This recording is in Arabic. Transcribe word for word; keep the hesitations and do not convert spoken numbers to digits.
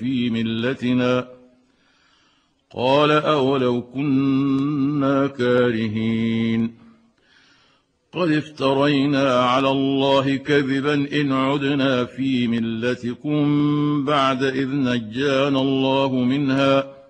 في ملتنا قال أولو كنا كارهين قد افترينا على الله كذبا إن عدنا في ملتكم بعد إذ نجانا الله منها